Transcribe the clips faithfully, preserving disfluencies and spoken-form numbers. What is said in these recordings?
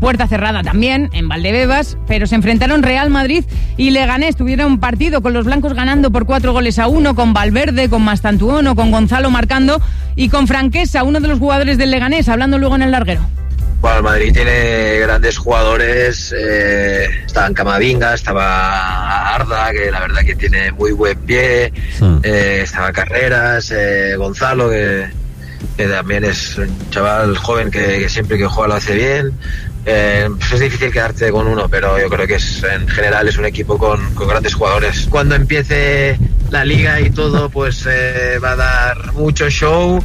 puerta cerrada también, en Valdebebas, pero se enfrentaron Real Madrid y Leganés. Tuvieron un partido con los blancos ganando por cuatro goles a uno, con Valverde, con Mastantuono, con Gonzalo marcando y con Franquesa, uno de los jugadores del Leganés, hablando luego en el larguero. Bueno, el Madrid tiene grandes jugadores, eh, estaba Camavinga, estaba Arda, que la verdad que tiene muy buen pie, sí. eh, estaba Carreras, eh, Gonzalo, que, que también es un chaval joven que, que siempre que juega lo hace bien. Eh, pues es difícil quedarte con uno, pero yo creo que es, en general es un equipo con, con grandes jugadores. Cuando empiece la liga y todo, pues eh, va a dar mucho show.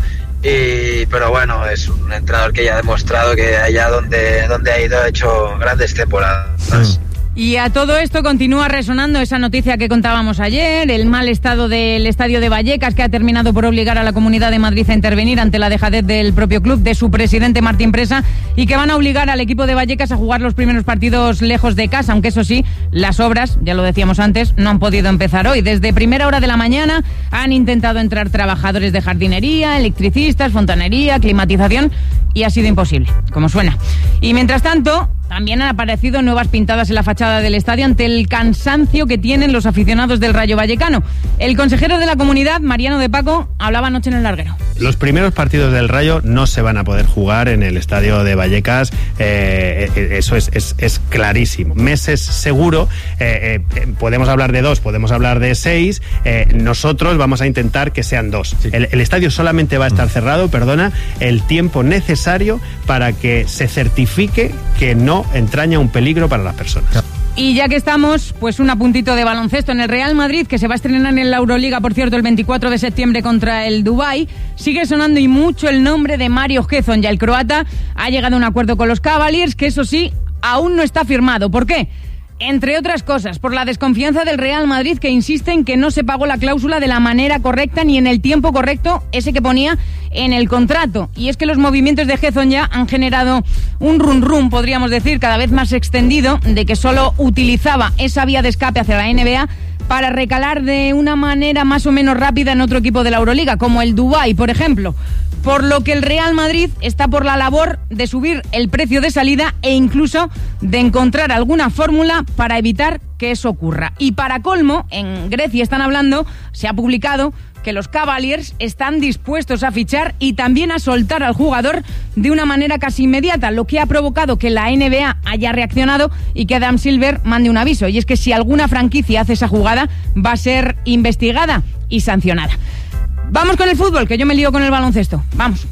Y, pero bueno, es un entrenador que ya ha demostrado que allá donde, donde ha ido ha hecho grandes temporadas. Y a todo esto continúa resonando esa noticia que contábamos ayer, el mal estado del estadio de Vallecas, que ha terminado por obligar a la Comunidad de Madrid a intervenir ante la dejadez del propio club, de su presidente Martín Presa, y que van a obligar al equipo de Vallecas a jugar los primeros partidos lejos de casa, aunque eso sí, las obras, ya lo decíamos antes, no han podido empezar hoy. Desde primera hora de la mañana han intentado entrar trabajadores de jardinería, electricistas, fontanería, climatización, y ha sido imposible, como suena. Y mientras tanto, también han aparecido nuevas pintadas en la fachada del estadio ante el cansancio que tienen los aficionados del Rayo Vallecano. El consejero de la comunidad, Mariano de Paco, hablaba anoche en el larguero. Los primeros partidos del Rayo no se van a poder jugar en el estadio de Vallecas, eh, eso es, es, es clarísimo. Meses seguro, eh, eh, podemos hablar de dos, podemos hablar de seis, eh, nosotros vamos a intentar que sean dos. Sí. El, el estadio solamente va a estar cerrado, perdona, el tiempo necesario para que se certifique que no entraña un peligro para las personas. Y ya que estamos, pues un apuntito de baloncesto en el Real Madrid, que se va a estrenar en la Euroliga, por cierto, el veinticuatro de septiembre contra el Dubái. Sigue sonando y mucho el nombre de Mario Hezonja. Ya el croata ha llegado a un acuerdo con los Cavaliers, que eso sí, aún no está firmado. ¿Por qué? Entre otras cosas, por la desconfianza del Real Madrid, que insiste en que no se pagó la cláusula de la manera correcta ni en el tiempo correcto, ese que ponía en el contrato. Y es que los movimientos de Hezonja han generado un run run, podríamos decir, cada vez más extendido, de que solo utilizaba esa vía de escape hacia la N B A para recalar de una manera más o menos rápida en otro equipo de la Euroliga, como el Dubái, por ejemplo. Por lo que el Real Madrid está por la labor de subir el precio de salida e incluso de encontrar alguna fórmula para evitar que eso ocurra. Y para colmo, en Grecia están hablando, se ha publicado que los Cavaliers están dispuestos a fichar y también a soltar al jugador de una manera casi inmediata, lo que ha provocado que la N B A haya reaccionado y que Adam Silver mande un aviso. Y es que si alguna franquicia hace esa jugada, va a ser investigada y sancionada. Vamos con el fútbol, que yo me lío con el baloncesto. Vamos.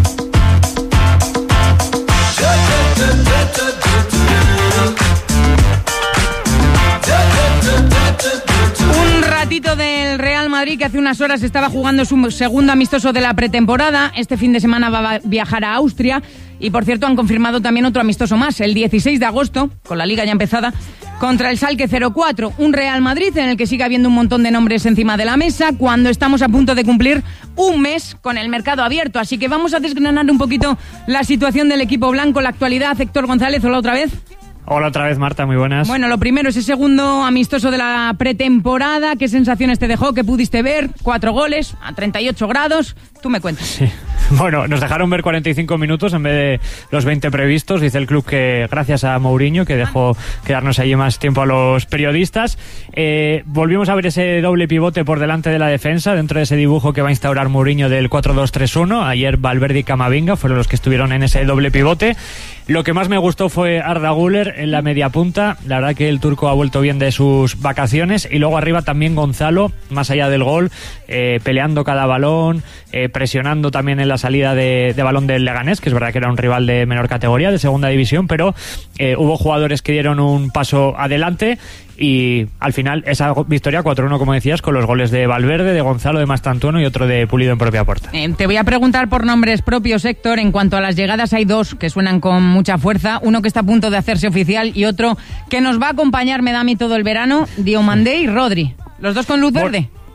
Un ratito del Real Madrid, que hace unas horas estaba jugando su segundo amistoso de la pretemporada. Este fin de semana va a viajar a Austria. Y por cierto han confirmado también otro amistoso más, el dieciséis de agosto, con la liga ya empezada, contra el Schalke cero cuatro, un Real Madrid en el que sigue habiendo un montón de nombres encima de la mesa, cuando estamos a punto de cumplir un mes con el mercado abierto. Así que vamos a desgranar un poquito la situación del equipo blanco, la actualidad. Héctor González, hola otra vez. Hola otra vez, Marta, muy buenas. Bueno, lo primero, ese segundo amistoso de la pretemporada, ¿qué sensaciones te dejó? ¿Qué pudiste ver? Cuatro goles a treinta y ocho grados. Tú me cuentas. Sí. Bueno, nos dejaron ver cuarenta y cinco minutos en vez de los veinte previstos. Dice el club que gracias a Mourinho, que dejó quedarnos allí más tiempo a los periodistas. Eh, volvimos a ver ese doble pivote por delante de la defensa, dentro de ese dibujo que va a instaurar Mourinho del cuatro dos tres uno. Ayer Valverde y Camavinga fueron los que estuvieron en ese doble pivote. Lo que más me gustó fue Arda Güler en la media punta. La verdad que el turco ha vuelto bien de sus vacaciones. Y luego arriba también Gonzalo, más allá del gol, eh, peleando cada balón, eh, presionando también en la salida de, de balón del Leganés, que es verdad que era un rival de menor categoría, de segunda división, pero eh, hubo jugadores que dieron un paso adelante. Y al final esa victoria cuatro uno, como decías, con los goles de Valverde, de Gonzalo, de Mastantuono y otro de Pulido en propia puerta. Eh, te voy a preguntar por nombres propios, Héctor. En cuanto a las llegadas, hay dos que suenan con mucha fuerza. Uno que está a punto de hacerse oficial y otro que nos va a acompañar, me da a mí todo el verano, Diomandé y Rodri. ¿Los dos con luz verde?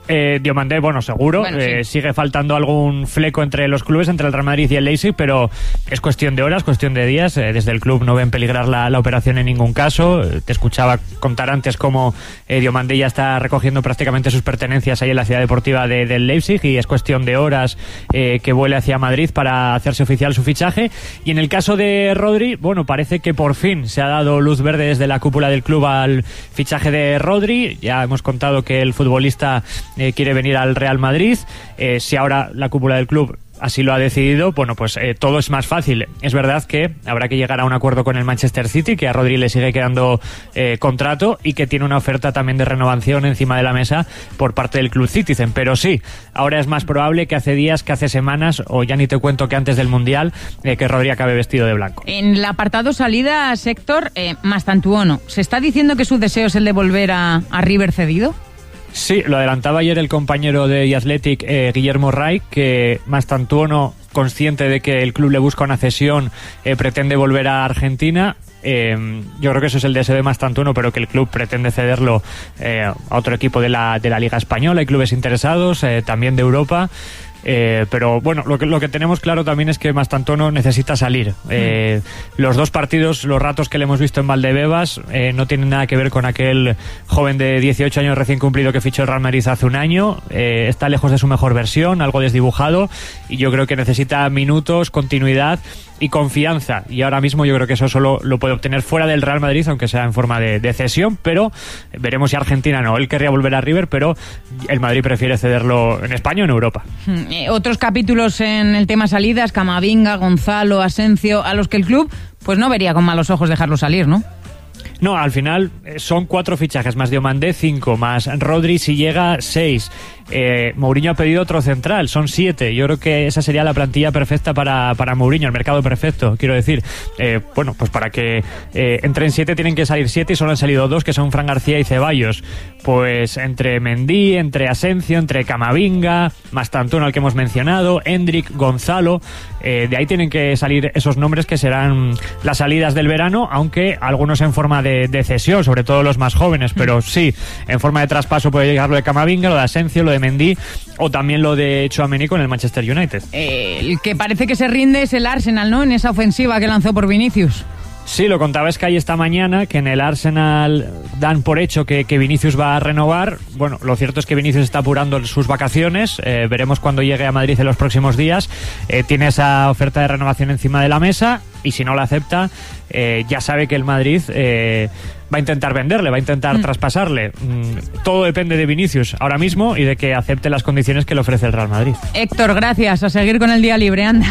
Eh, Diomandé, bueno, seguro. Bueno, sí. eh, sigue faltando algún fleco entre los clubes, entre el Real Madrid y el Leipzig, pero es cuestión de horas, cuestión de días. Eh, desde el club no ven peligrar la, la operación en ningún caso. Eh, te escuchaba contar antes cómo eh, Diomandé ya está recogiendo prácticamente sus pertenencias ahí en la ciudad deportiva de, del Leipzig, y es cuestión de horas eh, que vuele hacia Madrid para hacerse oficial su fichaje. Y en el caso de Rodri, bueno, parece que por fin se ha dado luz verde desde la cúpula del club al fichaje de Rodri. Ya hemos contado que el futbolista Eh, quiere venir al Real Madrid. Eh, si ahora la cúpula del club así lo ha decidido, bueno, pues eh, todo es más fácil. Es verdad que habrá que llegar a un acuerdo con el Manchester City, que a Rodri le sigue quedando eh, contrato y que tiene una oferta también de renovación encima de la mesa por parte del club Citizen. Pero sí, ahora es más probable que hace días, que hace semanas, o ya ni te cuento que antes del Mundial, eh, que Rodri acabe vestido de blanco. En el apartado salida, sector, eh, Mastantuono, ¿se está diciendo que su deseo es el de volver a, a River cedido? Sí, lo adelantaba ayer el compañero de The Athletic, eh, Guillermo Ray, que Mastantuono, consciente de que el club le busca una cesión, eh, pretende volver a Argentina. Eh, yo creo que eso es el deseo de Mastantuono, pero que el club pretende cederlo eh, a otro equipo de la, de la Liga Española. Hay clubes interesados, eh, también de Europa. Eh, pero bueno, lo que, lo que tenemos claro también es que Mastantuono necesita salir. Eh, mm. Los dos partidos, los ratos que le hemos visto en Valdebebas, eh, no tienen nada que ver con aquel joven de dieciocho años recién cumplido que fichó el Real Madrid hace un año. Eh, está lejos de su mejor versión, algo desdibujado, y yo creo que necesita minutos, continuidad y confianza, y ahora mismo yo creo que eso solo lo puede obtener fuera del Real Madrid, aunque sea en forma de, de cesión, pero veremos si Argentina no. Él querría volver a River, pero el Madrid prefiere cederlo en España o en Europa. Eh, otros capítulos en el tema salidas, Camavinga, Gonzalo, Asensio, a los que el club pues no vería con malos ojos dejarlo salir, ¿no? No, al final son cuatro fichajes, más Diomandé cinco, más Rodri si llega seis. Eh, Mourinho ha pedido otro central, son siete. Yo creo que esa sería la plantilla perfecta para, para Mourinho, el mercado perfecto, quiero decir. Eh, bueno, pues para que eh, entren siete tienen que salir siete, y solo han salido dos, que son Fran García y Ceballos. Pues entre Mendy, entre Asensio, entre Camavinga, Mastantuono, al que hemos mencionado, Endrick, Gonzalo, eh, de ahí tienen que salir esos nombres que serán las salidas del verano, aunque algunos en forma de, de cesión, sobre todo los más jóvenes, pero sí, en forma de traspaso puede llegar lo de Camavinga, lo de Asensio, lo de Mendy, o también lo de Tchouaméni con el Manchester United. Eh, el que parece que se rinde es el Arsenal, ¿no? En esa ofensiva que lanzó por Vinicius. Sí, lo contaba Sky esta mañana, que en el Arsenal dan por hecho que, que Vinicius va a renovar. Bueno, lo cierto es que Vinicius está apurando sus vacaciones. Eh, veremos cuando llegue a Madrid en los próximos días. Eh, tiene esa oferta de renovación encima de la mesa, y si no la acepta, eh, ya sabe que el Madrid eh, va a intentar venderle, va a intentar mm. traspasarle. Mm, todo depende de Vinicius ahora mismo y de que acepte las condiciones que le ofrece el Real Madrid. Héctor, gracias. A seguir con el día libre, anda.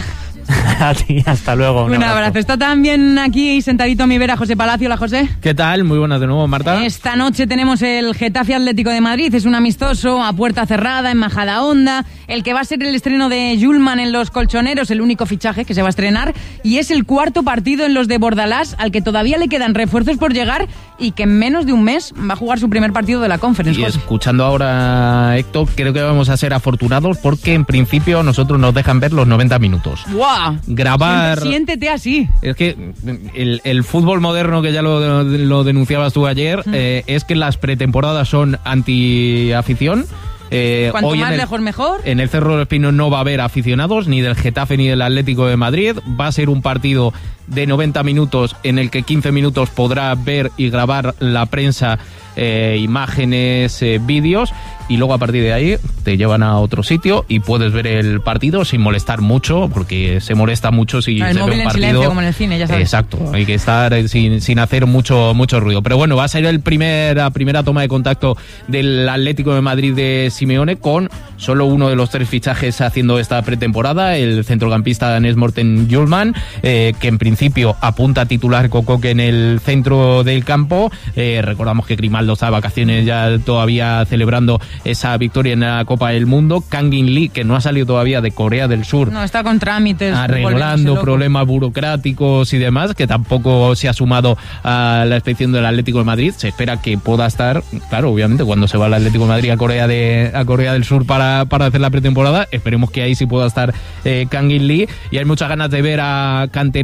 A ti, hasta luego. Un, un abrazo. abrazo. Está también aquí sentadito a mi vera José Palacio. Hola, José. ¿Qué tal? Muy buenas de nuevo, Marta. Esta noche tenemos el Getafe Atlético de Madrid. Es un amistoso a puerta cerrada, en Majadahonda. El que va a ser el estreno de Yulman en los colchoneros, el único fichaje que se va a estrenar. Y es el cuarto partido en los de Bordalás, al que todavía le quedan refuerzos por llegar y que en menos de un mes va a jugar su primer partido de la Conference. Y escuchando ahora, Héctor, creo que vamos a ser afortunados porque en principio nosotros nos dejan ver los noventa minutos. ¡Guau! Grabar... Siéntete así. Es que el, el fútbol moderno, que ya lo, lo denunciabas tú ayer, mm. eh, es que las pretemporadas son anti-afición. Eh, Cuanto hoy más en el, lejos mejor. En el Cerro del Espino no va a haber aficionados, ni del Getafe ni del Atlético de Madrid. Va a ser un partido de noventa minutos en el que quince minutos podrá ver y grabar la prensa, eh, imágenes, eh, vídeos, y luego a partir de ahí te llevan a otro sitio y puedes ver el partido sin molestar mucho, porque se molesta mucho si el se móvil ve un en partido. Silencio, como en el cine, ya sabes. Exacto, hay que estar sin, sin hacer mucho mucho ruido. Pero bueno, va a ser el primer, la primera toma de contacto del Atlético de Madrid de Simeone, con solo uno de los tres fichajes haciendo esta pretemporada, el centrocampista danés Morten Hjulmand, eh, que en principio apunta a titular con Koke en el centro del campo. Eh, recordamos que Grimaldo está de vacaciones ya todavía celebrando esa victoria en la Copa del Mundo. Kangin Lee, que no ha salido todavía de Corea del Sur. No, está con trámites. Arreglando problemas burocráticos y demás, que tampoco se ha sumado a la expedición del Atlético de Madrid. Se espera que pueda estar, claro, obviamente, cuando se va el Atlético de Madrid a Corea de a Corea del Sur para, para hacer la pretemporada. Esperemos que ahí sí pueda estar eh, Kangin Lee. Y hay muchas ganas de ver a canteranos que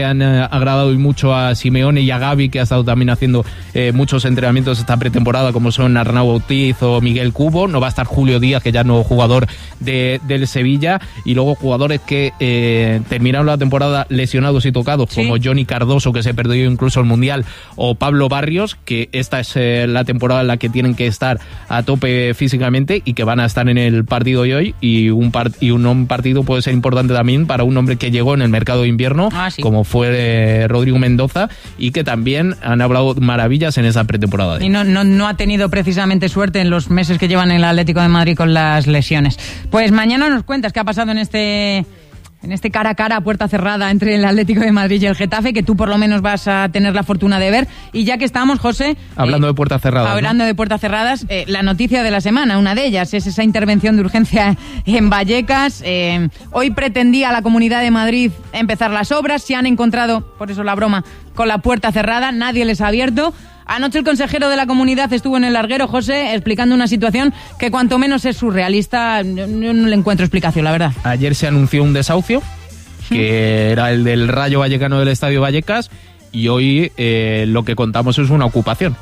que han eh, agradado y mucho a Simeone y a Gavi, que ha estado también haciendo eh, muchos entrenamientos esta pretemporada, como son Arnau Ortiz o Miguel Cubo. No va a estar Julio Díaz, que ya no jugador de, del Sevilla, y luego jugadores que eh, terminaron la temporada lesionados y tocados, ¿sí? Como Johnny Cardoso, que se perdió incluso el Mundial, o Pablo Barrios, que esta es eh, la temporada en la que tienen que estar a tope físicamente y que van a estar en el partido de hoy, y un, part- y un partido puede ser importante también para un hombre que llegó en el mercado de invierno, ah, sí. como fue eh, Rodrigo Mendoza, y que también han hablado maravillas en esa pretemporada. Y no, no, no ha tenido precisamente suerte en los meses que llevan en el Atlético de Madrid con las lesiones. Pues mañana nos cuentas qué ha pasado en este... en este cara a cara, a puerta cerrada entre el Atlético de Madrid y el Getafe, que tú por lo menos vas a tener la fortuna de ver. Y ya que estamos, José... Hablando eh, de puertas cerradas. Hablando ¿no? de puertas cerradas, eh, la noticia de la semana, una de ellas, es esa intervención de urgencia en Vallecas. Eh, hoy pretendía la Comunidad de Madrid empezar las obras, se han encontrado, por eso la broma, con la puerta cerrada, nadie les ha abierto. Anoche el consejero de la comunidad estuvo en el larguero, José, explicando una situación que cuanto menos es surrealista. Yo no le encuentro explicación, la verdad. Ayer se anunció un desahucio, que era el del Rayo Vallecano del Estadio Vallecas, y hoy eh, lo que contamos es una ocupación,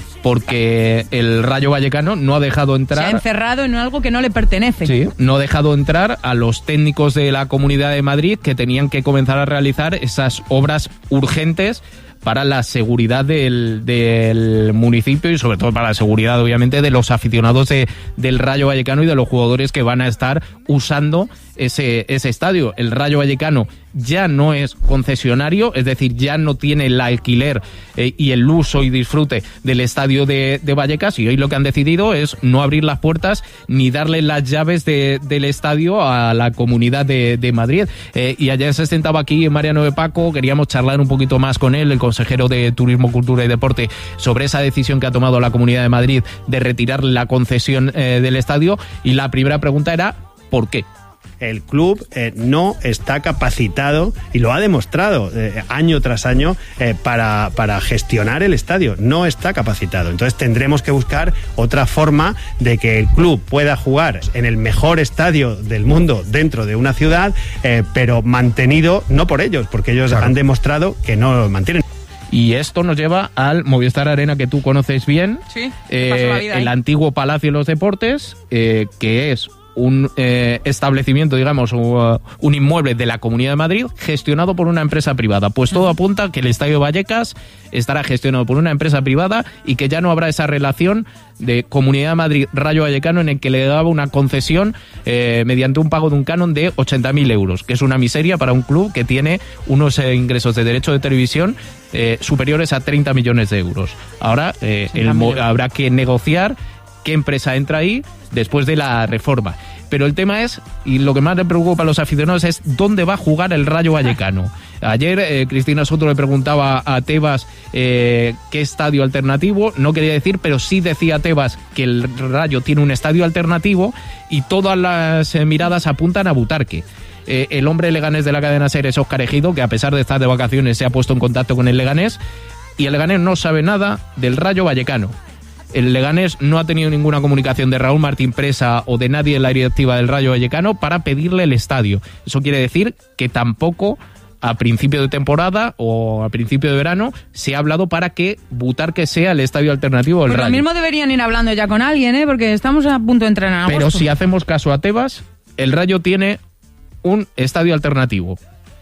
porque el Rayo Vallecano no ha dejado entrar... Se ha encerrado en algo que no le pertenece. Sí, no ha dejado entrar a los técnicos de la Comunidad de Madrid, que tenían que comenzar a realizar esas obras urgentes para la seguridad del, del municipio, y sobre todo para la seguridad, obviamente, de los aficionados de, del Rayo Vallecano y de los jugadores que van a estar usando ese, ese estadio. El Rayo Vallecano ya no es concesionario, es decir, ya no tiene el alquiler eh, y el uso y disfrute del estadio de, de Vallecas, y hoy lo que han decidido es no abrir las puertas ni darle las llaves de, del estadio a la Comunidad de, de Madrid. Eh, y ayer se sentaba aquí Mariano de Paco, queríamos charlar un poquito más con él, el consejero de Turismo, Cultura y Deporte, sobre esa decisión que ha tomado la Comunidad de Madrid de retirar la concesión eh, del estadio, y la primera pregunta era ¿por qué? El club eh, no está capacitado, y lo ha demostrado eh, año tras año, eh, para, para gestionar el estadio. No está capacitado. Entonces tendremos que buscar otra forma de que el club pueda jugar en el mejor estadio del mundo dentro de una ciudad, eh, pero mantenido no por ellos, porque ellos claro. han demostrado que no lo mantienen. Y esto nos lleva al Movistar Arena, que tú conoces bien, sí, eh, la vida, el ¿eh? antiguo Palacio de los Deportes, eh, que es un eh, establecimiento, digamos, uh, un inmueble de la Comunidad de Madrid gestionado por una empresa privada. Pues todo apunta a que el Estadio Vallecas estará gestionado por una empresa privada, y que ya no habrá esa relación de Comunidad de Madrid-Rayo Vallecano, en el que le daba una concesión eh, mediante un pago de un canon de ochenta mil euros, que es una miseria para un club que tiene unos eh, ingresos de derecho de televisión eh, superiores a treinta millones de euros. Ahora eh, el, habrá que negociar qué empresa entra ahí después de la reforma. Pero el tema es, y lo que más le preocupa a los aficionados, es dónde va a jugar el Rayo Vallecano. Ayer eh, Cristina Soto le preguntaba a Tebas eh, qué estadio alternativo. No quería decir, pero sí decía Tebas que el Rayo tiene un estadio alternativo, y todas las eh, miradas apuntan a Butarque. Eh, el hombre leganés de la cadena SER es Óscar Ejido, que a pesar de estar de vacaciones se ha puesto en contacto con el Leganés, y el Leganés no sabe nada del Rayo Vallecano. El Leganés no ha tenido ninguna comunicación de Raúl Martín Presa o de nadie en la directiva del Rayo Vallecano para pedirle el estadio. Eso quiere decir que tampoco a principio de temporada o a principio de verano se ha hablado para que Butarque sea el estadio alternativo del pues Rayo. Lo mismo deberían ir hablando ya con alguien, ¿eh? Porque estamos a punto de entrar en agosto. Pero si hacemos caso a Tebas, el Rayo tiene un estadio alternativo.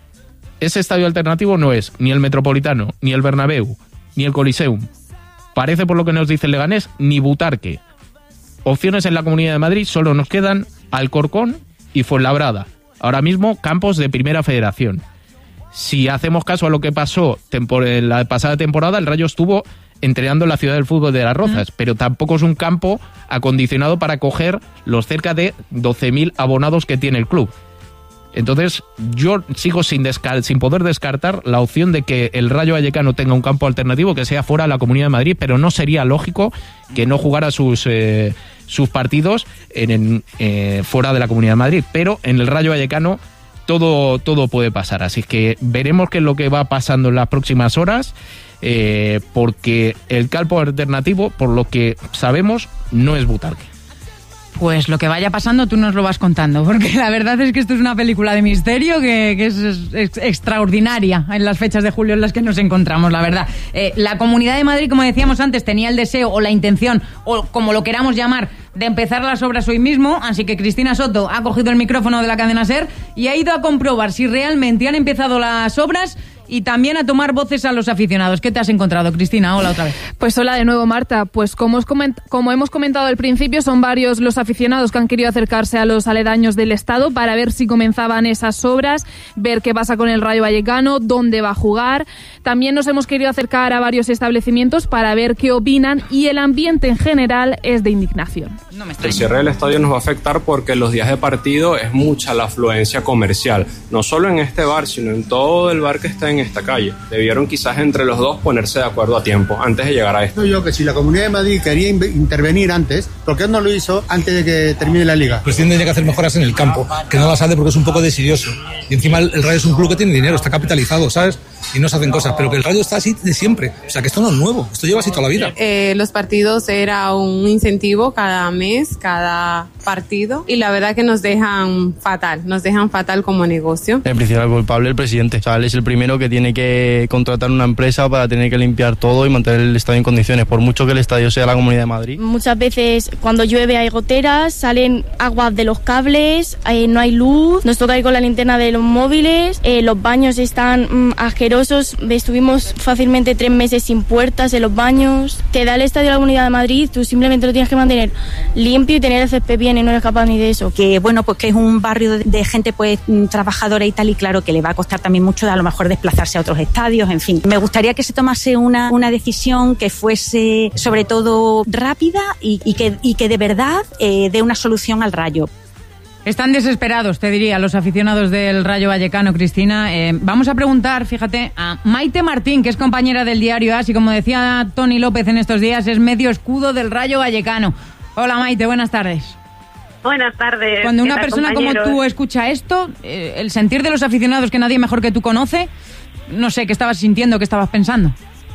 Ese estadio alternativo no es ni el Metropolitano, ni el Bernabéu, ni el Coliseum. Parece, por lo que nos dice el Leganés, ni Butarque. Opciones en la Comunidad de Madrid solo nos quedan Alcorcón y Fuenlabrada. Ahora mismo campos de Primera Federación. Si hacemos caso a lo que pasó en la pasada temporada, el Rayo estuvo entrenando en la Ciudad del Fútbol de Las Rozas, mm. pero tampoco es un campo acondicionado para acoger los cerca de doce mil abonados que tiene el club. Entonces, yo sigo sin, descar- sin poder descartar la opción de que el Rayo Vallecano tenga un campo alternativo que sea fuera de la Comunidad de Madrid, pero no sería lógico que no jugara sus, eh, sus partidos en, en, eh, fuera de la Comunidad de Madrid. Pero en el Rayo Vallecano todo, todo puede pasar. Así que veremos qué es lo que va pasando en las próximas horas, eh, porque el campo alternativo, por lo que sabemos, no es Butarque. Pues lo que vaya pasando tú nos lo vas contando, porque la verdad es que esto es una película de misterio que, que es, es, es extraordinaria en las fechas de julio en las que nos encontramos, la verdad. Eh, la Comunidad de Madrid, como decíamos antes, tenía el deseo o la intención, o como lo queramos llamar, de empezar las obras hoy mismo, así que Cristina Soto ha cogido el micrófono de la cadena SER y ha ido a comprobar si realmente han empezado las obras y también a tomar voces a los aficionados. ¿Qué te has encontrado, Cristina? Hola otra vez. Pues hola de nuevo, Marta. Pues como, os coment- como hemos comentado al principio, son varios los aficionados que han querido acercarse a los aledaños del Estado para ver si comenzaban esas obras, ver qué pasa con el Rayo Vallecano, dónde va a jugar. También nos hemos querido acercar a varios establecimientos para ver qué opinan y el ambiente en general es de indignación. No me El cierre del estadio nos va a afectar porque los días de partido es mucha la afluencia comercial, no solo en este bar, sino en todo el bar que está en esta calle. Debieron quizás entre los dos ponerse de acuerdo a tiempo, antes de llegar a esto. Yo que si la Comunidad de Madrid quería in- intervenir antes, ¿por qué no lo hizo antes de que termine la Liga? Pues tendría que hacer mejoras en el campo, que no las hace porque es un poco desidioso. Y encima el, el Rayo es un club que tiene dinero, está capitalizado, ¿sabes? Y no se hacen cosas, pero que el Rayo está así de siempre. O sea, que esto no es nuevo, esto lleva así toda la vida. Eh, los partidos era un incentivo cada mes, cada partido, y la verdad que nos dejan fatal, nos dejan fatal como negocio. El principal culpable es el presidente. O sea, él es el primero que tiene que contratar una empresa para tener que limpiar todo y mantener el estadio en condiciones, por mucho que el estadio sea la Comunidad de Madrid. Muchas veces cuando llueve hay goteras, salen aguas de los cables, eh, no hay luz, nos toca ir con la linterna de los móviles, eh, los baños están mm, asquerosos, estuvimos fácilmente tres meses sin puertas en los baños. Te da el estadio de la Comunidad de Madrid, tú simplemente lo tienes que mantener limpio y tener el césped bien y no eres capaz ni de eso. Que bueno, pues que es un barrio de, de gente pues trabajadora y tal, y claro que le va a costar también mucho a lo mejor desplazarse a otros estadios, en fin. Me gustaría que se tomase una, una decisión que fuese sobre todo rápida y, y, que, y que de verdad eh, dé una solución al Rayo. Están desesperados, te diría, los aficionados del Rayo Vallecano, Cristina. Eh, vamos a preguntar, fíjate, a Maite Martín, que es compañera del diario AS y como decía Tony López en estos días, es medio escudo del Rayo Vallecano. Hola Maite, buenas tardes. Buenas tardes. Cuando una tal, persona como tú escucha esto, eh, el sentir de los aficionados que nadie mejor que tú conoce, no sé, ¿qué estabas sintiendo, qué estabas pensando?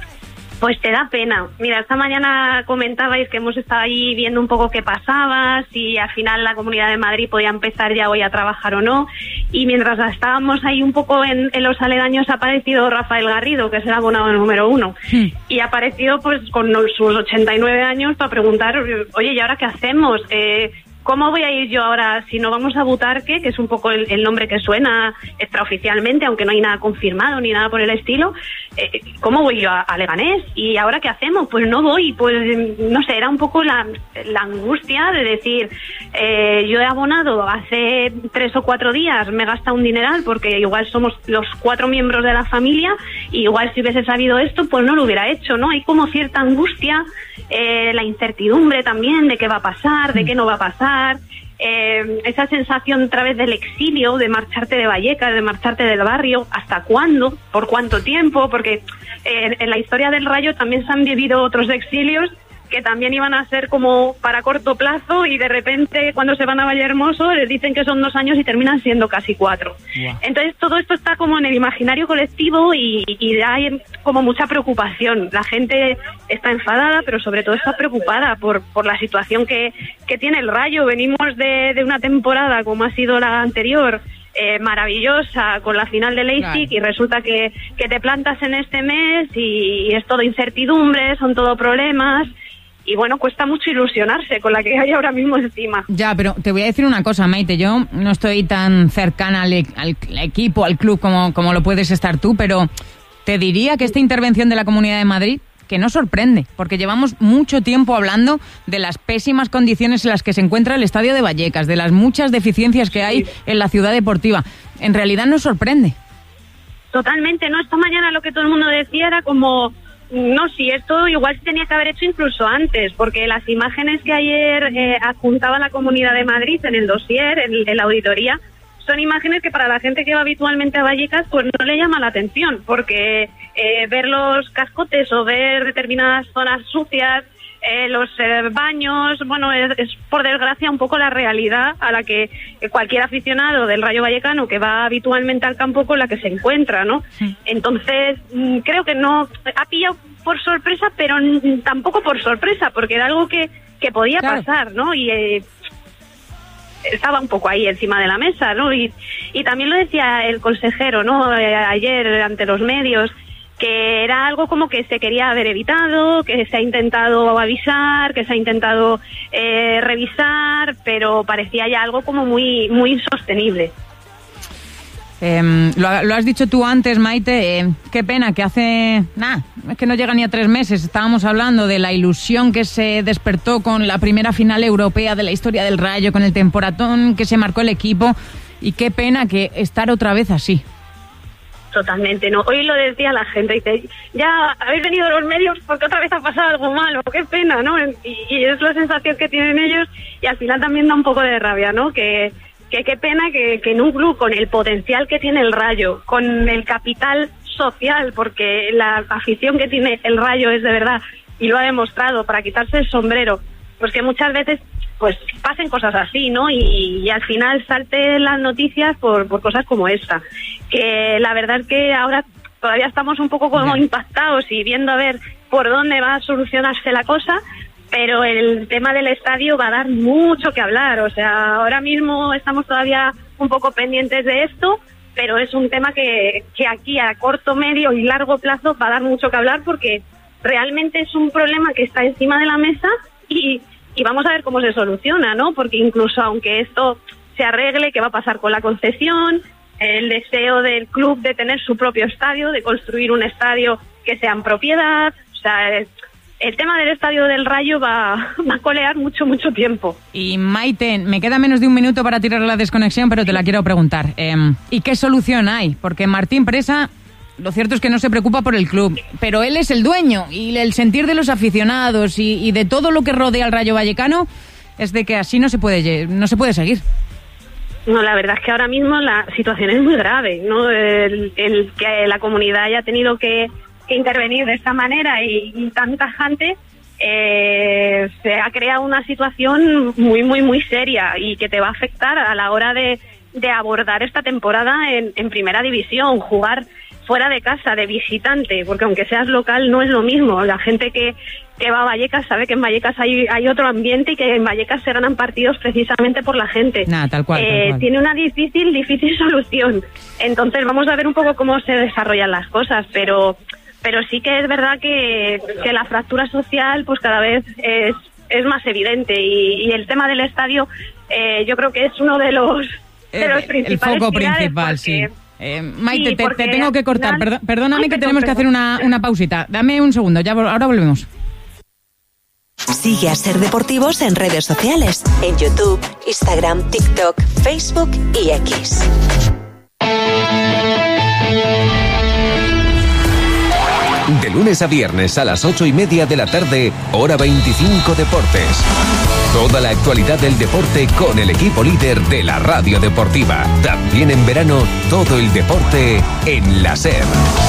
Pues te da pena. Mira, esta mañana comentabais que hemos estado ahí viendo un poco qué pasaba, si al final la Comunidad de Madrid podía empezar ya hoy a trabajar o no. Y mientras estábamos ahí un poco en, en los aledaños, ha aparecido Rafael Garrido, que es el abonado número uno. Sí. Y ha aparecido pues con sus ochenta y nueve años para preguntar, oye, ¿y ahora qué hacemos? Eh... ¿Cómo voy a ir yo ahora si no vamos a Butarque, que es un poco el, el nombre que suena extraoficialmente, aunque no hay nada confirmado ni nada por el estilo? Eh, ¿Cómo voy yo a, a Leganés? ¿Y ahora qué hacemos? Pues no voy, pues no sé, era un poco la, la angustia de decir, eh, yo he abonado hace tres o cuatro días, me gasta un dineral porque igual somos los cuatro miembros de la familia y igual si hubiese sabido esto, pues no lo hubiera hecho, ¿no? Hay como cierta angustia, eh, la incertidumbre también de qué va a pasar, de qué no va a pasar. Eh, esa sensación a través del exilio, de marcharte de Vallecas, de marcharte del barrio, ¿hasta cuándo? ¿Por cuánto tiempo? Porque eh, en la historia del Rayo también se han vivido otros exilios que también iban a ser como para corto plazo y de repente cuando se van a Vallehermoso les dicen que son dos años y terminan siendo casi cuatro. Wow. Entonces todo esto está como en el imaginario colectivo y, y hay como mucha preocupación. La gente está enfadada, pero sobre todo está preocupada por, por la situación que, que tiene el Rayo. Venimos de, de una temporada como ha sido la anterior, Eh, maravillosa con la final de Leipzig, claro. Y resulta que, que te plantas en este mes y, y es todo incertidumbre, son todo problemas y bueno, cuesta mucho ilusionarse con la que hay ahora mismo encima. Ya, pero te voy a decir una cosa, Maite, yo no estoy tan cercana al, al, al equipo, al club como, como lo puedes estar tú, pero te diría que esta intervención de la Comunidad de Madrid que no sorprende, porque llevamos mucho tiempo hablando de las pésimas condiciones en las que se encuentra el estadio de Vallecas, de las muchas deficiencias que hay en la ciudad deportiva. En realidad no sorprende. Totalmente, ¿no? Esta mañana lo que todo el mundo decía era como, no, si esto igual se tenía que haber hecho incluso antes, porque las imágenes que ayer eh, adjuntaba la Comunidad de Madrid en el dossier, en, en la auditoría, son imágenes que para la gente que va habitualmente a Vallecas pues no le llama la atención, porque eh, ver los cascotes o ver determinadas zonas sucias, eh, los eh, baños, bueno, es, es por desgracia un poco la realidad a la que eh, cualquier aficionado del Rayo Vallecano que va habitualmente al campo con la que se encuentra, ¿no? Sí. Entonces, mmm, creo que no, ha pillado por sorpresa, pero n- tampoco por sorpresa, porque era algo que, que podía claro. pasar, ¿no? Y... Eh, estaba un poco ahí encima de la mesa, ¿no? Y, y también lo decía el consejero, ¿no? Eh, ayer ante los medios, que era algo como que se quería haber evitado, que se ha intentado avisar, que se ha intentado eh, revisar, pero parecía ya algo como muy, muy insostenible. Eh, lo, lo has dicho tú antes, Maite, eh, qué pena que hace, nada, es que no llega ni a tres meses, estábamos hablando de la ilusión que se despertó con la primera final europea de la historia del Rayo, con el temporatón que se marcó el equipo, y qué pena que estar otra vez así. Totalmente, ¿no? Hoy lo decía la gente, dice, ya habéis venido los medios porque otra vez ha pasado algo malo, qué pena, ¿no? Y, y es la sensación que tienen ellos, y al final también da un poco de rabia, ¿no? Que que qué pena que, que en un club con el potencial que tiene el Rayo, con el capital social, porque la afición que tiene el Rayo es de verdad, y lo ha demostrado, para quitarse el sombrero, pues que muchas veces pues pasen cosas así, ¿no? Y, y al final salten las noticias por, por cosas como esta. Que la verdad es que ahora todavía estamos un poco como impactados y viendo a ver por dónde va a solucionarse la cosa, pero el tema del estadio va a dar mucho que hablar. O sea, ahora mismo estamos todavía un poco pendientes de esto, pero es un tema que, que aquí a corto, medio y largo plazo va a dar mucho que hablar, porque realmente es un problema que está encima de la mesa y, y vamos a ver cómo se soluciona, ¿no? Porque incluso aunque esto se arregle, ¿qué va a pasar con la concesión? El deseo del club de tener su propio estadio, de construir un estadio que sea en propiedad. O sea, el, el tema del estadio del Rayo va, va a colear mucho, mucho tiempo. Y Maite, me queda menos de un minuto para tirar la desconexión, pero te la quiero preguntar. Eh, ¿Y qué solución hay? Porque Martín Presa, lo cierto es que no se preocupa por el club, pero él es el dueño, y el sentir de los aficionados y, y de todo lo que rodea al Rayo Vallecano es de que así no se puede, no se puede seguir. No, la verdad es que ahora mismo la situación es muy grave, ¿no? El, el que la comunidad haya tenido que, que intervenir de esta manera y, y tan tajante, eh, se ha creado una situación muy, muy, muy seria y que te va a afectar a la hora de, de abordar esta temporada en, en primera división, jugar fuera de casa, de visitante, porque aunque seas local no es lo mismo. La gente que, que va a Vallecas sabe que en Vallecas hay, hay otro ambiente y que en Vallecas se ganan partidos precisamente por la gente. Nah, tal cual, eh, tal cual. Tiene una difícil, difícil solución. Entonces vamos a ver un poco cómo se desarrollan las cosas, pero pero sí que es verdad que, que la fractura social pues cada vez es, es más evidente, y, y el tema del estadio eh, yo creo que es uno de los, de los el, principales el foco pilares, principal, porque, sí. Eh, Maite, sí, te, porque te tengo que cortar. al final- Perdo- perdóname Ay, que perdón, tenemos que perdón. hacer una, una pausita. Dame un segundo, ya vol- ahora volvemos. Sigue a Ser Deportivos en redes sociales, en YouTube, Instagram, TikTok, Facebook y X. De lunes a viernes a las ocho y media de la tarde, Hora veinticinco Deportes. Toda la actualidad del deporte con el equipo líder de la radio deportiva. También en verano, todo el deporte en la SER.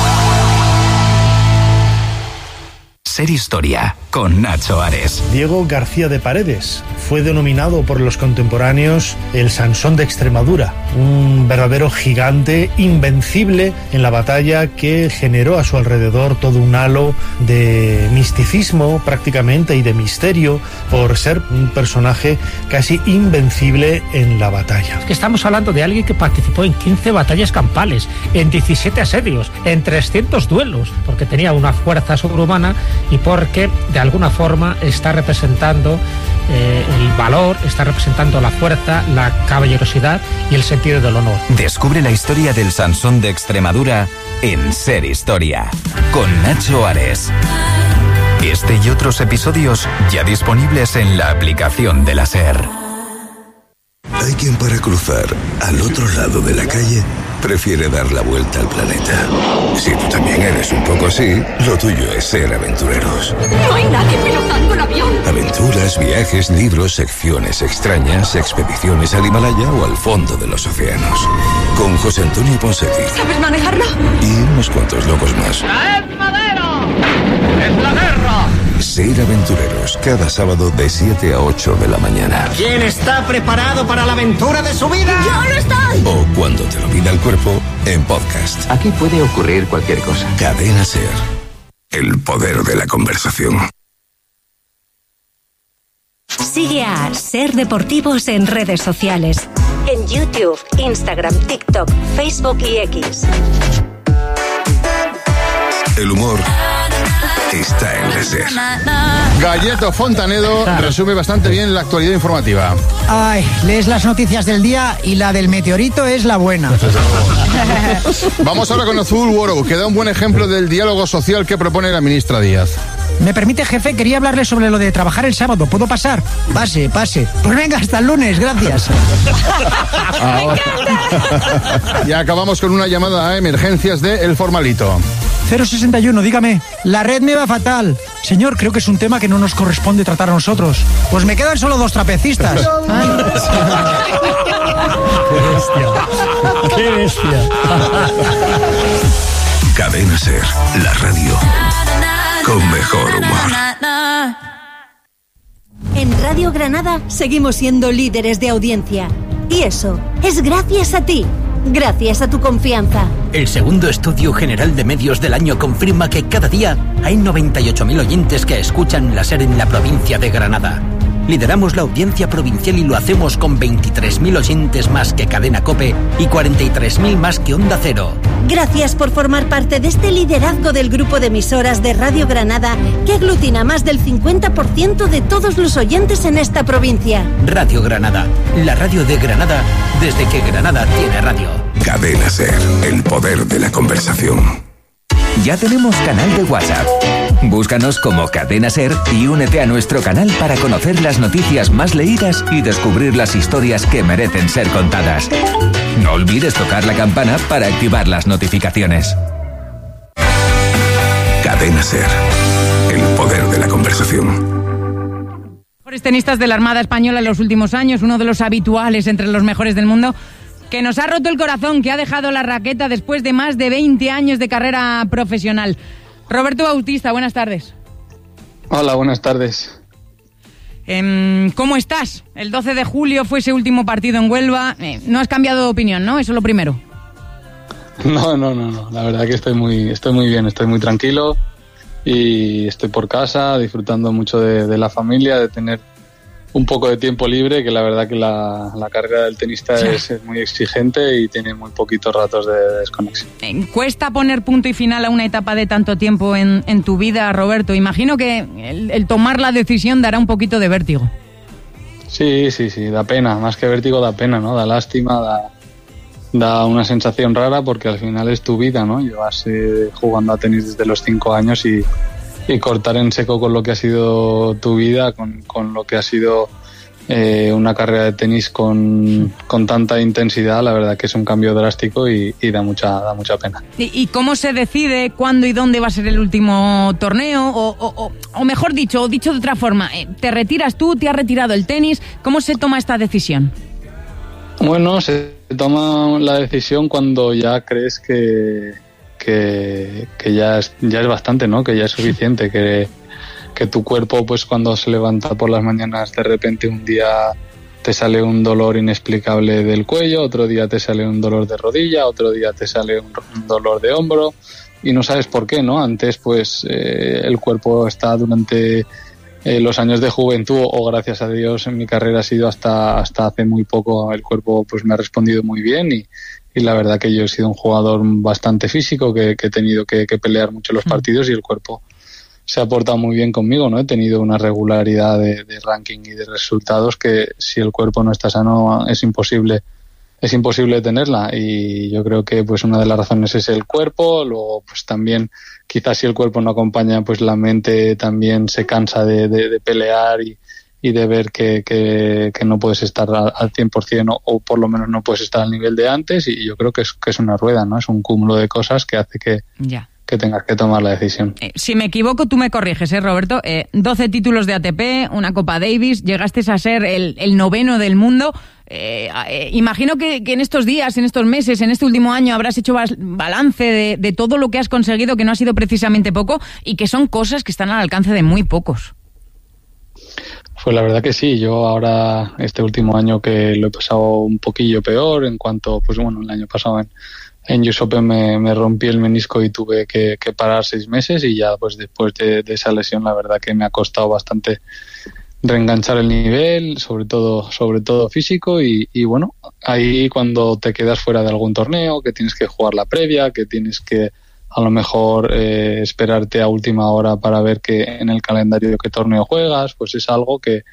Ser Historia, con Nacho Ares. Diego García de Paredes fue denominado por los contemporáneos el Sansón de Extremadura, un verdadero gigante invencible en la batalla que generó a su alrededor todo un halo de misticismo prácticamente y de misterio por ser un personaje casi invencible en la batalla. Que estamos hablando de alguien que participó en quince batallas campales, en diecisiete asedios, en trescientos duelos, porque tenía una fuerza sobrehumana y porque de alguna forma está representando eh, el valor, está representando la fuerza, la caballerosidad y el sentido del honor. Descubre la historia del Sansón de Extremadura en Ser Historia, con Nacho Ares. Este y otros episodios ya disponibles en la aplicación de la SER. Hay quien para cruzar al otro lado de la calle prefiere dar la vuelta al planeta. Si tú también eres un poco así, lo tuyo es ser aventureros. No hay nadie pilotando el avión. Aventuras, viajes, libros, secciones extrañas, expediciones al Himalaya o al fondo de los océanos. Con José Antonio Ponseti ¿Sabes manejarlo? y unos cuantos locos más. ¡Es madero! ¡Es la guerra! Ser aventureros, cada sábado de siete a ocho de la mañana. ¿Quién está preparado para la aventura de su vida? ¡Yo no estoy! O cuando te lo pida el cuerpo, en podcast. Aquí puede ocurrir cualquier cosa. Cadena SER. El poder de la conversación. Sigue a Ser Deportivos en redes sociales. En YouTube, Instagram, TikTok, Facebook y X. El humor está en la SER. Galleto Fontanedo resume bastante bien la actualidad informativa. Ay, lees las noticias del día y la del meteorito es la buena. Vamos ahora con Azul World, que da un buen ejemplo del diálogo social que propone la ministra Díaz. ¿Me permite, jefe? Quería hablarle sobre lo de trabajar el sábado. ¿Puedo pasar? Pase, pase. Pues venga, hasta el lunes, gracias. Ya acabamos con una llamada a emergencias de El Formalito. cero sesenta y uno, dígame. La red me va fatal. Señor, creo que es un tema que no nos corresponde tratar a nosotros. Pues me quedan solo dos trapecistas. ¡Qué bestia! ¡Qué bestia! Cadena SER, la radio con mejor humor. En Radio Granada seguimos siendo líderes de audiencia. Y eso es gracias a ti. Gracias a tu confianza. El segundo estudio general de medios del año confirma que cada día hay noventa y ocho mil oyentes que escuchan la SER en la provincia de Granada. Lideramos la audiencia provincial y lo hacemos con veintitrés mil oyentes más que Cadena COPE y cuarenta y tres mil más que Onda Cero. Gracias por formar parte de este liderazgo del grupo de emisoras de Radio Granada que aglutina más del cincuenta por ciento de todos los oyentes en esta provincia. Radio Granada, la radio de Granada desde que Granada tiene radio. Cadena SER, el poder de la conversación. Ya tenemos canal de WhatsApp. Búscanos como Cadena SER y únete a nuestro canal para conocer las noticias más leídas y descubrir las historias que merecen ser contadas. No olvides tocar la campana para activar las notificaciones. Cadena SER, el poder de la conversación. Mejores tenistas de la Armada Española en los últimos años, uno de los habituales entre los mejores del mundo, que nos ha roto el corazón, que ha dejado la raqueta después de más de veinte años de carrera profesional. Roberto Bautista, buenas tardes. Hola, buenas tardes. Eh, ¿Cómo estás? El doce de julio fue ese último partido en Huelva. Eh, no has cambiado de opinión, ¿no? Eso es lo primero. No, no, no, no. La verdad que estoy muy, estoy muy bien, estoy muy tranquilo y estoy por casa disfrutando mucho de, de la familia, de tener un poco de tiempo libre, que la verdad que la, la carrera del tenista sí. es, es muy exigente y tiene muy poquitos ratos de, de desconexión. ¿Cuesta poner punto y final a una etapa de tanto tiempo en, en tu vida, Roberto? Imagino que el, el tomar la decisión dará un poquito de vértigo. Sí, sí, sí, da pena, más que vértigo da pena, ¿no? Da lástima, da, da una sensación rara porque al final es tu vida, ¿no? Llevas eh, jugando a tenis desde los cinco años y y cortar en seco con lo que ha sido tu vida, con, con lo que ha sido eh, una carrera de tenis con, con tanta intensidad, la verdad que es un cambio drástico y, y da mucha da mucha pena. ¿Y, ¿Y cómo se decide cuándo y dónde va a ser el último torneo? O, o, o, o mejor dicho, o dicho de otra forma, ¿te retiras tú? ¿Te has retirado el tenis? ¿Cómo se toma esta decisión? Bueno, se toma la decisión cuando ya crees que que, que ya es ya es bastante, ¿no? Que ya es suficiente, que, que tu cuerpo, pues cuando se levanta por las mañanas, de repente un día te sale un dolor inexplicable del cuello, otro día te sale un dolor de rodilla, otro día te sale un, un dolor de hombro y no sabes por qué, ¿no? Antes, pues eh, el cuerpo está durante eh, los años de juventud, o gracias a Dios en mi carrera ha sido hasta hasta hace muy poco, el cuerpo pues me ha respondido muy bien y Y la verdad que yo he sido un jugador bastante físico, que, que he tenido que, que pelear mucho los partidos y el cuerpo se ha portado muy bien conmigo, ¿no? He tenido una regularidad de, de ranking y de resultados que si el cuerpo no está sano es imposible, es imposible tenerla. Y yo creo que pues una de las razones es el cuerpo, luego pues también quizás si el cuerpo no acompaña, pues la mente también se cansa de, de, de pelear y y de ver que, que, que no puedes estar al cien por ciento o, o por lo menos no puedes estar al nivel de antes, y yo creo que es, que es una rueda, ¿no? Es un cúmulo de cosas que hace que, ya. que tengas que tomar la decisión. Eh, si me equivoco, tú me corriges, ¿eh, Roberto? Eh, doce títulos de A T P, una Copa Davis, llegaste a ser el, el noveno del mundo. Eh, eh, imagino que, que en estos días, en estos meses, en este último año habrás hecho balance de, de todo lo que has conseguido, que no ha sido precisamente poco y que son cosas que están al alcance de muy pocos. Pues la verdad que sí, yo ahora este último año que lo he pasado un poquillo peor en cuanto, pues bueno, el año pasado en, en U S Open me, me rompí el menisco y tuve que, que parar seis meses y ya pues después de, de esa lesión la verdad que me ha costado bastante reenganchar el nivel, sobre todo, sobre todo físico, y, y bueno, ahí cuando te quedas fuera de algún torneo, que tienes que jugar la previa, que tienes que a lo mejor eh, esperarte a última hora para ver que en el calendario qué torneo juegas, pues es algo que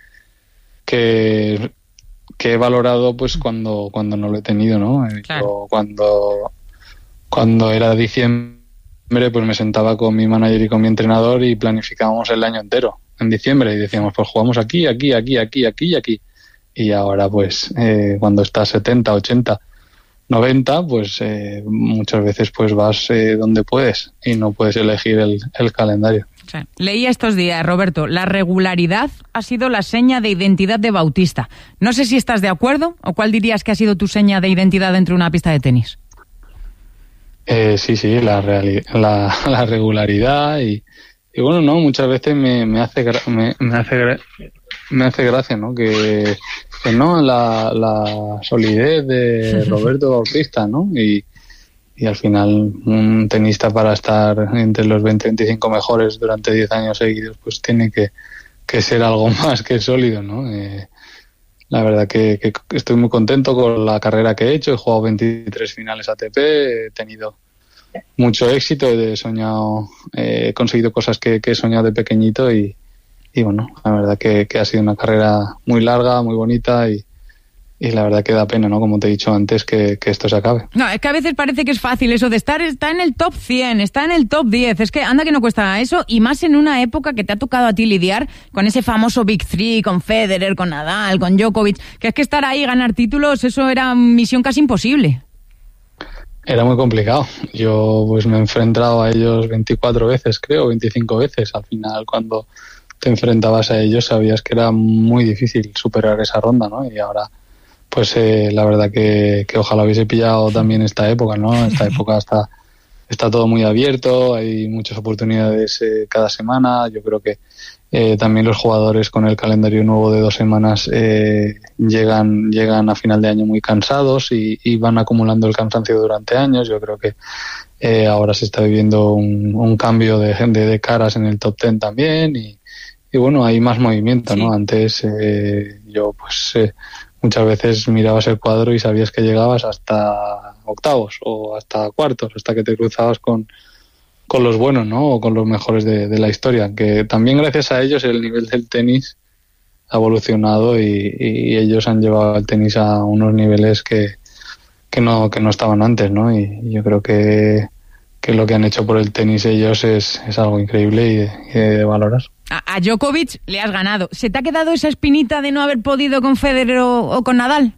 que, que he valorado pues cuando cuando no lo he tenido, ¿no? Claro. Yo cuando cuando era diciembre, pues me sentaba con mi manager y con mi entrenador y planificábamos el año entero en diciembre y decíamos, pues jugamos aquí, aquí, aquí, aquí, aquí y aquí. Y ahora pues eh, cuando estás setenta, ochenta, noventa, pues eh, muchas veces pues vas eh, donde puedes y no puedes elegir el, el calendario. Sí. Leía estos días, Roberto, la regularidad ha sido la seña de identidad de Bautista. No sé si estás de acuerdo o cuál dirías que ha sido tu seña de identidad dentro de una pista de tenis. Eh, sí, sí, la, reali- la, la regularidad y, y bueno, no, muchas veces me, me hace gra- me, me hace gra- me hace gracia, ¿no? Que, que no la, la solidez de Roberto Bautista, ¿no? Y, y al final un tenista para estar entre los veinte veinticinco mejores durante diez años seguidos, pues tiene que, que ser algo más que sólido, ¿no? Eh, la verdad que, que estoy muy contento con la carrera que he hecho. He jugado veintitrés finales A T P, he tenido mucho éxito, he soñado, eh, he conseguido cosas que, que he soñado de pequeñito y, y bueno, la verdad que, que ha sido una carrera muy larga, muy bonita y, y la verdad que da pena, ¿no? Como te he dicho antes, que, que esto se acabe. No, es que a veces parece que es fácil eso de estar, está en el top cien, está en el top diez, es que anda que no cuesta eso, y más en una época que te ha tocado a ti lidiar con ese famoso Big Three, con Federer, con Nadal, con Djokovic, que es que estar ahí y ganar títulos, eso era misión casi imposible. Era muy complicado. Yo pues me he enfrentado a ellos veinticuatro veces, creo, veinticinco veces. Al final, cuando te enfrentabas a ellos, sabías que era muy difícil superar esa ronda, ¿no? Y ahora, pues eh, la verdad que, que ojalá hubiese pillado también esta época, ¿no? Esta época está, está todo muy abierto, hay muchas oportunidades eh, cada semana. Yo creo que eh, también los jugadores con el calendario nuevo de dos semanas eh, llegan llegan a final de año muy cansados y, y van acumulando el cansancio durante años. Yo creo que eh, ahora se está viviendo un, un cambio de, de, de caras en el top ten también y, y bueno, hay más movimiento, ¿no? Antes eh, yo pues eh, muchas veces mirabas el cuadro y sabías que llegabas hasta octavos o hasta cuartos, hasta que te cruzabas con con los buenos, ¿no? O con los mejores de, de la historia, que también gracias a ellos el nivel del tenis ha evolucionado y, y ellos han llevado el tenis a unos niveles que, que no que no estaban antes, ¿no? Y yo creo que, que lo que han hecho por el tenis ellos es, es algo increíble y de, y de valorar. A, a Djokovic le has ganado. ¿Se te ha quedado esa espinita de no haber podido con Federer o, o con Nadal?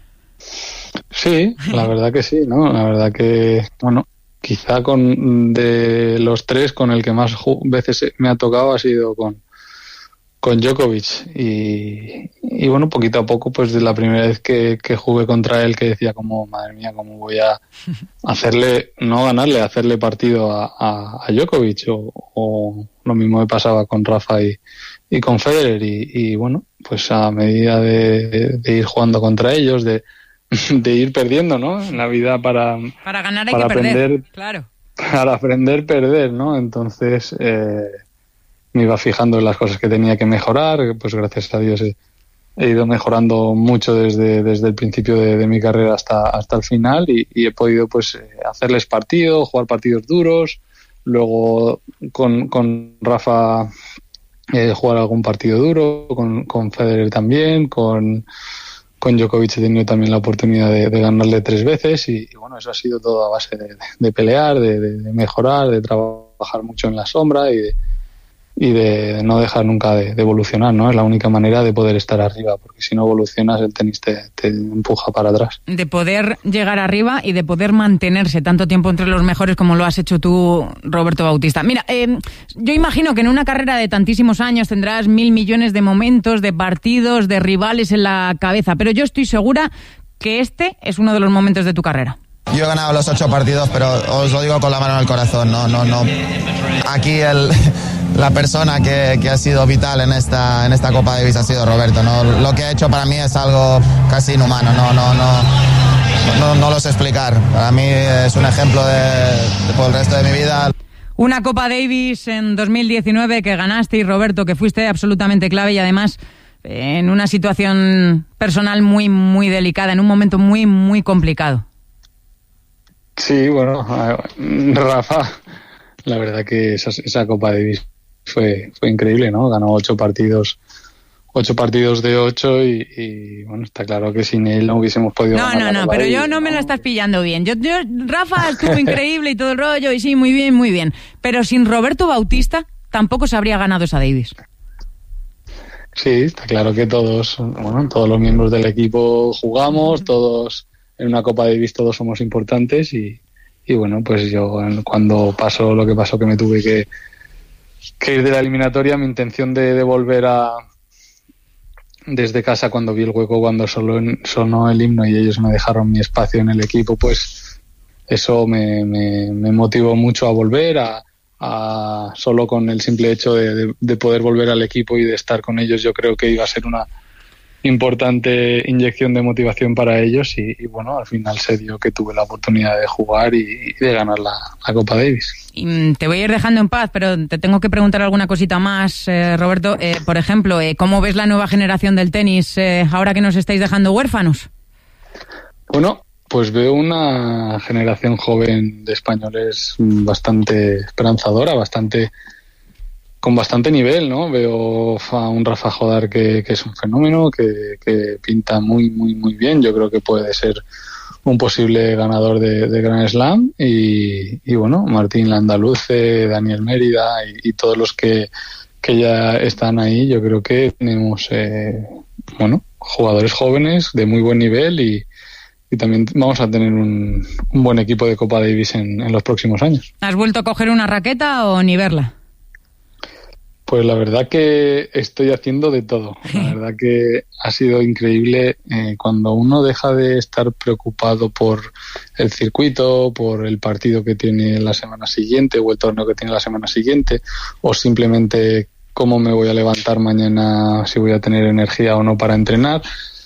Sí, la verdad que sí, ¿no? La verdad que, bueno, quizá con de los tres con el que más ju- veces me ha tocado ha sido con con Djokovic y, y bueno, poquito a poco, pues de la primera vez que, que jugué contra él, que decía como, madre mía, cómo voy a hacerle, no ganarle, hacerle partido a, a, a Djokovic o, o lo mismo me pasaba con Rafa y, y con Federer y, y bueno, pues a medida de, de, de ir jugando contra ellos, de de ir perdiendo, ¿no? En la vida para para ganar hay para que perder, aprender, claro. Para aprender perder, ¿no? Entonces eh, me iba fijando en las cosas que tenía que mejorar, pues gracias a Dios he, he ido mejorando mucho desde desde el principio de, de mi carrera hasta hasta el final y, y he podido pues hacerles partido, jugar partidos duros, luego con con Rafa eh, jugar algún partido duro, con con Federer también, con Con Djokovic he tenido también la oportunidad de, de ganarle tres veces y, y bueno, eso ha sido todo a base de, de, de pelear, de, de, de mejorar, de trabajar mucho en la sombra y de, y de no dejar nunca de, de evolucionar, ¿no? Es la única manera de poder estar arriba, porque si no evolucionas el tenis te, te empuja para atrás. De poder llegar arriba y de poder mantenerse tanto tiempo entre los mejores como lo has hecho tú, Roberto Bautista. Mira, eh, yo imagino que en una carrera de tantísimos años tendrás mil millones de momentos, de partidos, de rivales en la cabeza, pero yo estoy segura que este es uno de los momentos de tu carrera. Yo he ganado los ocho partidos, pero os lo digo con la mano en el corazón, no, no, no. Aquí el, la persona que, que ha sido vital en esta, en esta Copa Davis ha sido Roberto, ¿no? Lo que ha hecho para mí es algo casi inhumano, no, no, no, no, no lo sé explicar. Para mí es un ejemplo de, de por el resto de mi vida. Una Copa Davis en dos mil diecinueve que ganaste y Roberto, que fuiste absolutamente clave y además en una situación personal muy, muy delicada, en un momento muy, muy complicado. Sí, bueno, Rafa, la verdad que esa, esa Copa Davis fue, fue increíble, ¿no? Ganó ocho partidos, ocho partidos de ocho y, y bueno, está claro que sin él no hubiésemos podido No, ganar no, no, la pero Davis, yo no me la estás pillando bien. Yo, yo, Rafa estuvo increíble y todo el rollo, y sí, muy bien, muy bien. Pero sin Roberto Bautista tampoco se habría ganado esa Davis. Sí, está claro que todos, bueno, todos los miembros del equipo jugamos, todos en una Copa Davis todos somos importantes y, y bueno, pues yo cuando pasó lo que pasó, que me tuve que, que ir de la eliminatoria, mi intención de, de volver a desde casa cuando vi el hueco, cuando solo sonó el himno y ellos me dejaron mi espacio en el equipo, pues eso me, me, me motivó mucho a volver, a, a solo con el simple hecho de, de, de poder volver al equipo y de estar con ellos, yo creo que iba a ser una importante inyección de motivación para ellos y, y bueno, al final se dio que tuve la oportunidad de jugar y, y de ganar la, la Copa Davis. Y te voy a ir dejando en paz, pero te tengo que preguntar alguna cosita más, eh, Roberto. Eh, por ejemplo, eh, ¿cómo ves la nueva generación del tenis eh, ahora que nos estáis dejando huérfanos? Bueno, pues veo una generación joven de españoles bastante esperanzadora, bastante con bastante nivel, ¿no? Veo a un Rafa Jodar que, que es un fenómeno, que, que pinta muy, muy, muy bien. Yo creo que puede ser un posible ganador de, de Grand Slam y, y bueno, Martín Landaluce, Daniel Mérida y, y todos los que, que ya están ahí, yo creo que tenemos, eh, bueno, jugadores jóvenes de muy buen nivel y, y también vamos a tener un, un buen equipo de Copa Davis en, en los próximos años. ¿Has vuelto a coger una raqueta o ni verla? Pues la verdad que estoy haciendo de todo. La verdad que ha sido increíble eh, cuando uno deja de estar preocupado por el circuito, por el partido que tiene la semana siguiente o el torneo que tiene la semana siguiente, o simplemente cómo me voy a levantar mañana, si voy a tener energía o no para entrenar.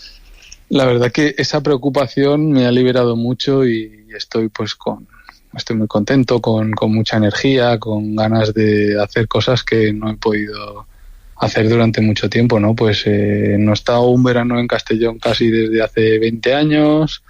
La verdad que esa preocupación me ha liberado mucho y estoy pues con... Estoy muy contento, con, con mucha energía, con ganas de hacer cosas que no he podido hacer durante mucho tiempo, ¿no? Pues eh, no he estado un verano en Castellón casi desde hace veinte años.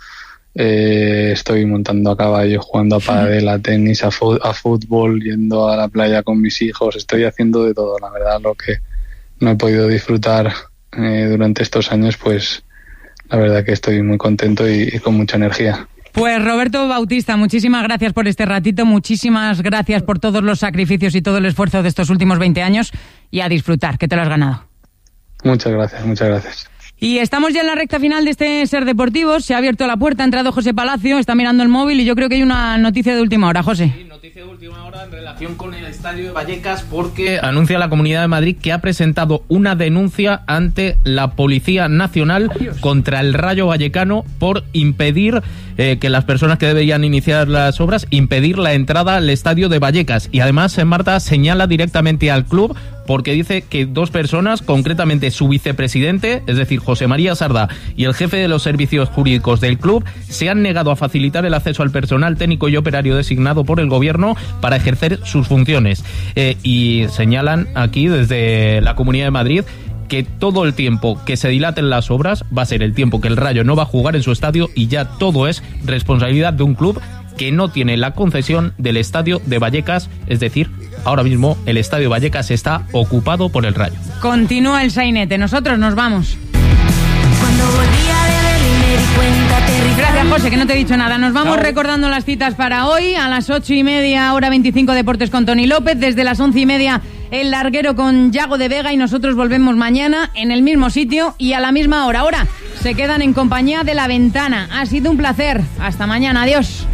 Eh, estoy montando a caballo, jugando a pádel, a tenis, a, fu- a fútbol, yendo a la playa con mis hijos. Estoy haciendo de todo, la verdad. Lo que no he podido disfrutar eh, durante estos años, pues la verdad que estoy muy contento y, y con mucha energía. Pues Roberto Bautista, muchísimas gracias por este ratito, muchísimas gracias por todos los sacrificios y todo el esfuerzo de estos últimos veinte años y a disfrutar, que te lo has ganado. Muchas gracias, muchas gracias. Y estamos ya en la recta final de este Ser Deportivos, se ha abierto la puerta, ha entrado José Palacio, está mirando el móvil y yo creo que hay una noticia de última hora, José. Sí, noticia de última hora en relación con el estadio de Vallecas porque anuncia la Comunidad de Madrid que ha presentado una denuncia ante la Policía Nacional contra el Rayo Vallecano por impedir eh, que las personas que deberían iniciar las obras, impedir la entrada al estadio de Vallecas. Y además, Marta señala directamente al club porque dice que dos personas, concretamente su vicepresidente, es decir, José María Sardá, y el jefe de los servicios jurídicos del club, se han negado a facilitar el acceso al personal técnico y operario designado por el gobierno para ejercer sus funciones. Eh, y señalan aquí, desde la Comunidad de Madrid, que todo el tiempo que se dilaten las obras va a ser el tiempo que el Rayo no va a jugar en su estadio y ya todo es responsabilidad de un club que no tiene la concesión del estadio de Vallecas, es decir, ahora mismo el estadio Vallecas está ocupado por el Rayo. Continúa el sainete, nosotros nos vamos. Cuando volví a beber y me di cuenta terrible. Gracias, José, que no te he dicho nada. Nos vamos Chao. recordando las citas para hoy. A las ocho y media, hora veinticinco, Deportes con Tony López. Desde las once y media, El Larguero con Yago de Vega. Y nosotros volvemos mañana en el mismo sitio y a la misma hora. Ahora se quedan en compañía de La Ventana. Ha sido un placer. Hasta mañana. Adiós.